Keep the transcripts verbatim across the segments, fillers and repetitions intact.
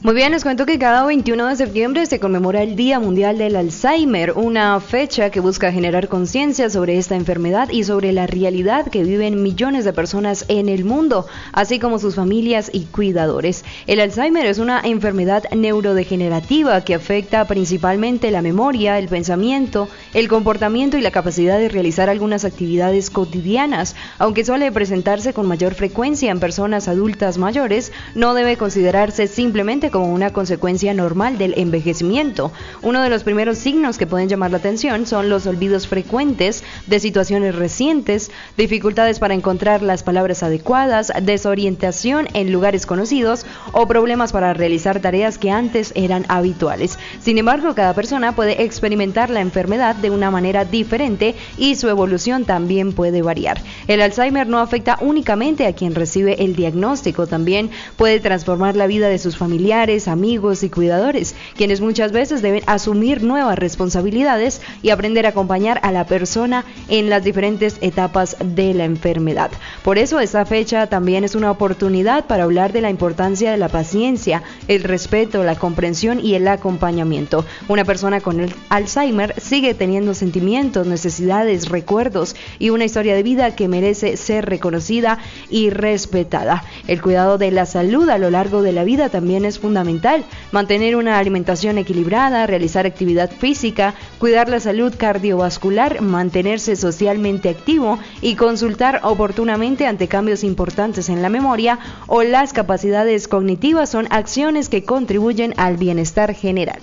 Muy bien, les cuento que cada veintiuno de septiembre se conmemora el Día Mundial del Alzheimer, una fecha que busca generar conciencia sobre esta enfermedad y sobre la realidad que viven millones de personas en el mundo, así como sus familias y cuidadores. El Alzheimer es una enfermedad neurodegenerativa que afecta principalmente la memoria, el pensamiento, el comportamiento y la capacidad de realizar algunas actividades cotidianas. Aunque suele presentarse con mayor frecuencia en personas adultas mayores, no debe considerarse simplemente como una consecuencia normal del envejecimiento. Uno de los primeros signos que pueden llamar la atención son los olvidos frecuentes de situaciones recientes, dificultades para encontrar las palabras adecuadas, desorientación en lugares conocidos o problemas para realizar tareas que antes eran habituales. Sin embargo, cada persona puede experimentar la enfermedad de una manera diferente y su evolución también puede variar. El Alzheimer no afecta únicamente a quien recibe el diagnóstico, también puede transformar la vida de sus familiares, amigos y cuidadores, quienes muchas veces deben asumir nuevas responsabilidades y aprender a acompañar a la persona en las diferentes etapas de la enfermedad. Por eso esta fecha también es una oportunidad para hablar de la importancia de la paciencia, el respeto, la comprensión y el acompañamiento. Una persona con el Alzheimer sigue teniendo sentimientos, necesidades, recuerdos y una historia de vida que merece ser reconocida y respetada. El cuidado de la salud a lo largo de la vida también es fundamental. Mantener una alimentación equilibrada, realizar actividad física, cuidar la salud cardiovascular, mantenerse socialmente activo y consultar oportunamente ante cambios importantes en la memoria o las capacidades cognitivas son acciones que contribuyen al bienestar general.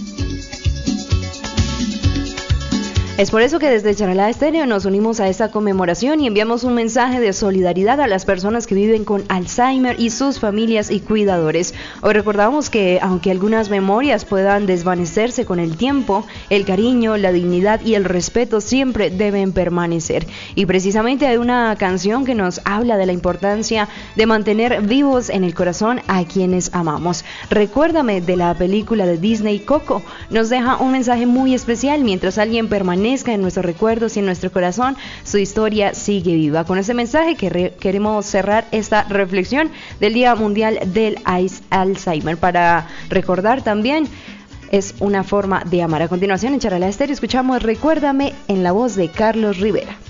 Es por eso que desde Charalá Estéreo nos unimos a esta conmemoración y enviamos un mensaje de solidaridad a las personas que viven con Alzheimer y sus familias y cuidadores. Hoy recordamos que aunque algunas memorias puedan desvanecerse con el tiempo, el cariño, la dignidad y el respeto siempre deben permanecer. Y precisamente hay una canción que nos habla de la importancia de mantener vivos en el corazón a quienes amamos. Recuérdame, de la película de Disney Coco, nos deja un mensaje muy especial: mientras alguien permanezca en nuestros recuerdos y en nuestro corazón, su historia sigue viva. Con ese mensaje que re- queremos cerrar esta reflexión del Día Mundial del Alzheimer, para recordar también es una forma de amar. A continuación en Charalá Estéreo escuchamos Recuérdame en la voz de Carlos Rivera.